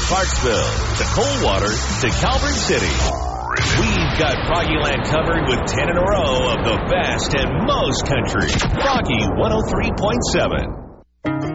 Clarksville to Coldwater to Calvert City. We've got Froggyland covered with 10 in a row of the best and most country. Froggy 103.7.